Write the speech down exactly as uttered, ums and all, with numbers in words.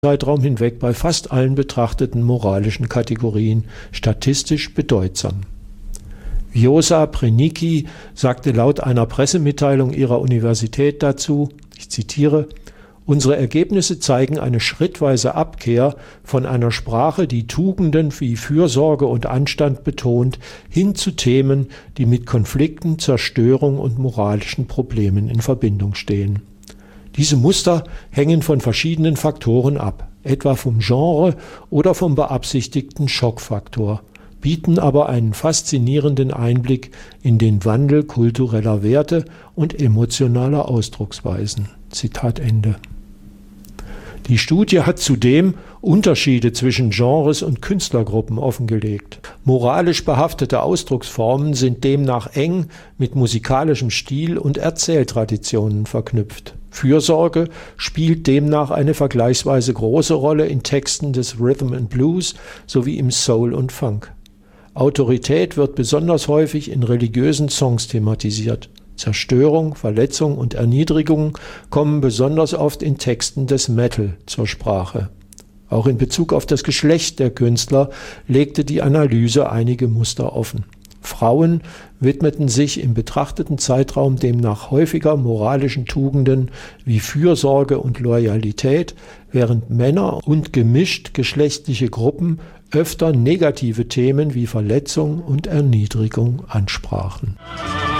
Zeitraum hinweg bei fast allen betrachteten moralischen Kategorien statistisch bedeutsam. Vjosa Prenicky sagte laut einer Pressemitteilung ihrer Universität dazu, ich zitiere, »Unsere Ergebnisse zeigen eine schrittweise Abkehr von einer Sprache, die Tugenden wie Fürsorge und Anstand betont, hin zu Themen, die mit Konflikten, Zerstörung und moralischen Problemen in Verbindung stehen. Diese Muster hängen von verschiedenen Faktoren ab, etwa vom Genre oder vom beabsichtigten Schockfaktor, bieten aber einen faszinierenden Einblick in den Wandel kultureller Werte und emotionaler Ausdrucksweisen.« Zitat Ende. Die Studie hat zudem Unterschiede zwischen Genres und Künstlergruppen offengelegt. Moralisch behaftete Ausdrucksformen sind demnach eng mit musikalischem Stil und Erzähltraditionen verknüpft. Fürsorge spielt demnach eine vergleichsweise große Rolle in Texten des Rhythm and Blues sowie im Soul und Funk. Autorität wird besonders häufig in religiösen Songs thematisiert. Zerstörung, Verletzung und Erniedrigung kommen besonders oft in Texten des Metal zur Sprache. Auch in Bezug auf das Geschlecht der Künstler legte die Analyse einige Muster offen. Frauen widmeten sich im betrachteten Zeitraum demnach häufiger moralischen Tugenden wie Fürsorge und Loyalität, während Männer und gemischt geschlechtliche Gruppen öfter negative Themen wie Verletzung und Erniedrigung ansprachen.